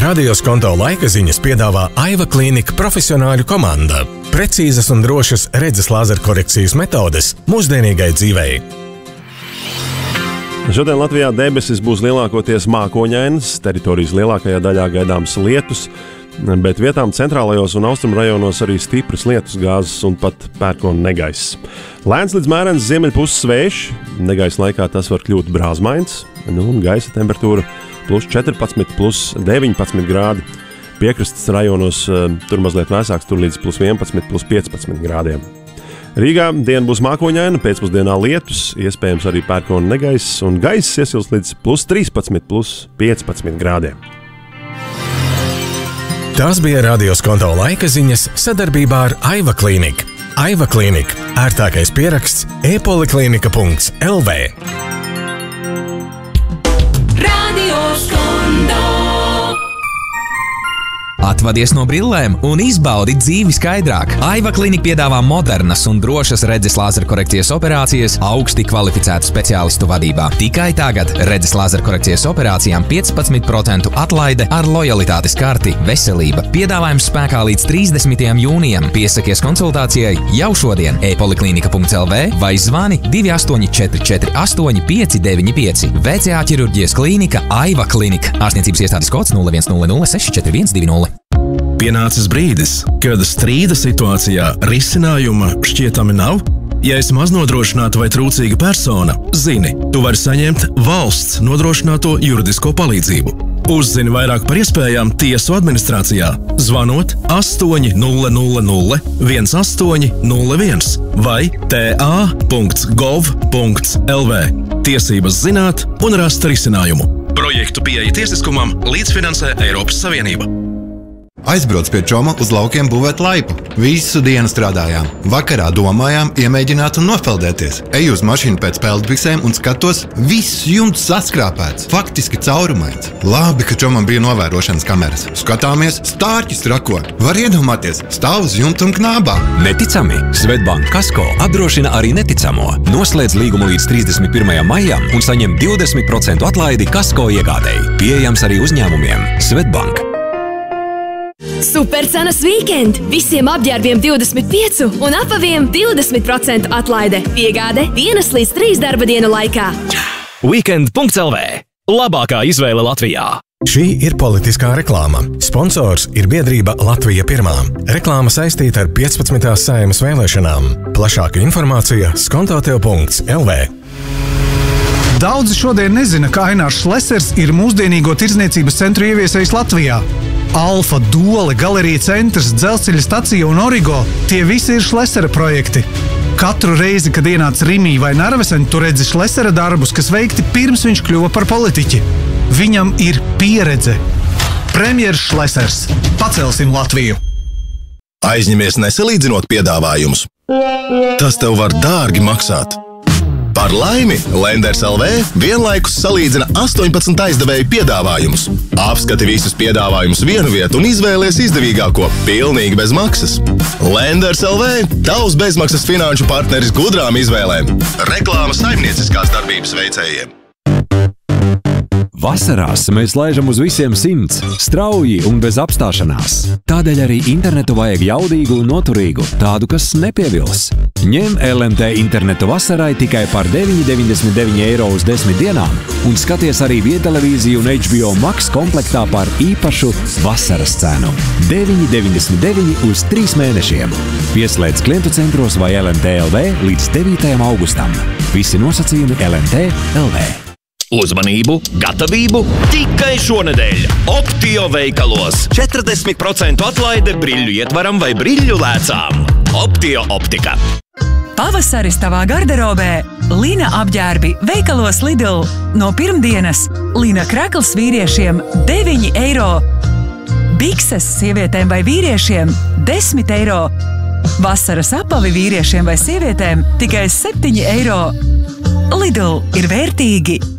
Radio Skonto laika ziņas piedāvā Aiva Klīnika profesionāļu komanda. Precīzas un drošas redzes lāzerkorekcijas metodes mūsdienīgai dzīvei. Šodien Latvijā debesis būs lielākoties mākoņainas, teritorijas lielākajā daļā gaidāms lietus, bet vietām centrālajos un austrumu rajonos arī stipras lietus gāzes un pat pērkona negaiss. Lēns līdz mērens ziemeļpuses vējš, negaisa laikā tas var kļūt brāzmains, un gaisa temperatūra plus 14, plus 19 grādi. Piekrastes rajonos tur mazliet vēsāks, tur līdz plus 11, plus 15 grādiem. Rīgā diena būs mākoņaina, pēcpusdienā lietus, iespējams arī pērkona negaiss, un gaiss iesils līdz plus 13, plus 15 grādiem. Tās bija Radio Skonto laika ziņas sadarbībā ar Aiva Klīniku. Aiva Klīnika – ērtākais pieraksts e-poliklinika.lv. Radio Skonto. Atvadies no brillēm un izbaudi dzīvi skaidrāk. Aiva Klīnika piedāvā modernas un drošas redzes lāzerkorekcijas operācijas augsti kvalificētu speciālistu vadībā. Tikai tagad redzes lāzerkorekcijas operācijām 15% atlaide ar lojalitātes karti Veselība. Piedāvājums spēkā līdz 30. jūnijam. Piesakies konsultācijai jau šodien e-poliklinika.lv vai zvani 2844 8595. VCA ķirurģijas klīnika Aiva Klīnika. Ārstniecības iestādes kods 0100 64120. Pienācis brīdis, kad strīda situācijā risinājuma šķietami nav? Ja esi maznodrošināta vai trūcīga persona, zini, tu vari saņemt valsts nodrošināto juridisko palīdzību. Uzzini vairāk par iespējām tiesu administrācijā, zvanot 800 1801 vai ta.gov.lv. Tiesības zināt un rast risinājumu. Projektu pieeja tiesiskumam līdzfinansē Eiropas Savienība. Aizbrauc pie Čoma uz laukiem būvēt laipu. Visu dienu strādājām. Vakarā domājām, iemēģināt un nopeldēties. Eju uz mašīnu pēc peldbiksēm un skatos, viss jumts saskrāpēts. Faktiski caurumains. Labi, ka Čomam bija novērošanas kameras. Skatāmies, stārķis rako. Var iedomāties, stāv uz jumta un knābā. Neticami! Svetbank Kasko apdrošina arī neticamo. Noslēdz līgumu līdz 31. maijam un saņem 20% atlaidi Kasko iegādēji. Pieejams arī uzņēmumiem. Svetbank. Supercenas weekend! Visiem apģērbiem 25 un apaviem 20% atlaide. Piegāde 1 līdz 3 darba dienu laikā. Weekend.lv. Labākā izvēle Latvijā. Šī ir politiskā reklāma. Sponsors ir biedrība Latvija Pirmā. Reklāma saistīta ar 15. Saeimas vēlēšanām. Plašāka informācija skontotev.lv. Daudzi šodien nezina, ka Ainārs Šlesers ir mūsdienīgo tirdzniecības centru ieviesējis Latvijā. Alfa, Dole, Galerija centrs, dzelzceļa stacija un Origo – tie visi ir Šlesera projekti. Katru reizi, kad ienāc Rimī vai Narvesen, tu redzi Šlesera darbus, kas veikti pirms viņš kļuva par politiķi. Viņam ir pieredze. Premjers Šlesers. Pacelsim Latviju! Aizņemies nesalīdzinot piedāvājumus. Tas tev var dārgi maksāt. Par laimi, Lenders LV vienlaikus salīdzina 18 aizdevēju piedāvājumus. Apskati visus piedāvājumus vienu vietu un izvēlies izdevīgāko, pilnīgi bez maksas. Lenders LV – tavs bezmaksas finanšu partneris gudrām izvēlēm. Reklāma saimnieciskās darbības veicējiem. Vasarās mēs laižam uz visiem 100, strauji un bez apstāšanās. Tādēļ arī internetu vajag jaudīgu un noturīgu, tādu, kas nepievils. Ņem LMT internetu vasarai tikai par 9,99 eiro uz 10 dienām un skaties arī vietelevīziju un HBO Max komplektā par īpašu vasaras cenu. 9,99 uz 3 mēnešiem. Pieslēdz klientu centros vai LMT LV līdz 9. augustam. Visi nosacījumi LMT LV. Uzmanību, gatavību tikai šonedēļ Optio veikalos. 40% atlaide briļļu ietvaram vai briļļu lēcām. Optio optika. Pavasaris tavā garderobē. Lina apģērbi veikalos Lidl. No pirmdienas Lina krekls vīriešiem 9 eiro. Bikses sievietēm vai vīriešiem 10 eiro. Vasaras apavi vīriešiem vai sievietēm tikai 7 eiro. Lidl ir vērtīgi.